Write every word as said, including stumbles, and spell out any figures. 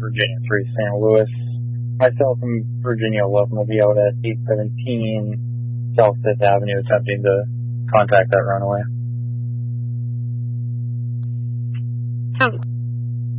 Virginia three Saint Louis. Myself and Virginia eleven will be out at eight seventeen South Fifth Avenue attempting to contact that runaway.